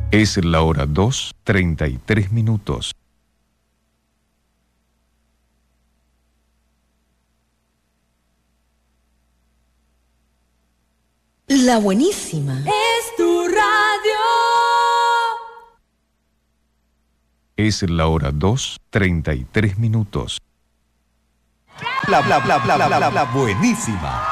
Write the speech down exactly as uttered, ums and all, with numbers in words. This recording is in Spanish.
Es la hora dos, treinta y tres minutos. La buenísima. Es tu radio. Es la hora dos, treinta y tres minutos. La, la, la, la, la, la, la buenísima.